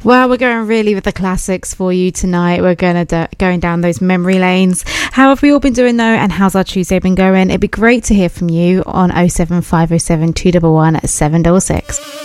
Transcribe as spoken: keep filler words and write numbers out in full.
Well, we're going really with the classics for you tonight. We're going to do- going down those memory lanes. How have we all been doing though, and how's our Tuesday been going? It'd be great to hear from you on oh seven five oh seven two one one seven six six.